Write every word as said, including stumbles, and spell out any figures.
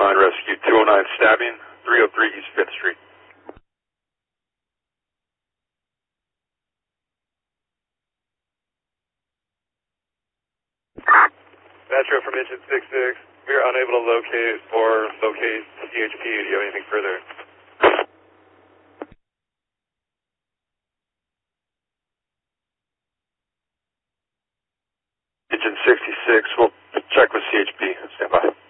nine rescue, two oh nine stabbing, three oh three East fifth Street. Metro from Mission six six, we are unable to locate or locate C H P. Do you have anything further? Engine sixty-six, we'll check with C H P. Stand by.